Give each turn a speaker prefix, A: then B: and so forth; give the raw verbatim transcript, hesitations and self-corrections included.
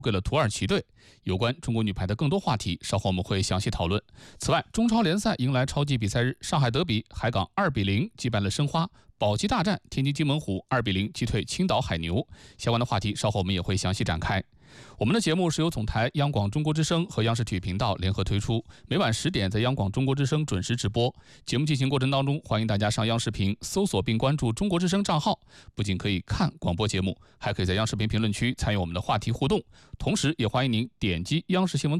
A: 给了土耳其队。有关中国女排的更多话题，稍后我们会详细讨论。此外，中超联赛迎来超级比赛日，上海德比，海港二比零击败了申花；保级大战，天津津门虎二比零击退青岛海牛。相关的话题，稍后我们也会详细展开。我们的节目是由总台央广中国之声和央视体育频道联合推出，每晚十点在央广中国之声准时直播。节目进行过程当中，欢迎大家上央视频搜索并关注中国之声账号，不仅可以看广播节目，还可以在央视频评论区参与我们的话题互动。同时，也欢迎您点击央视新闻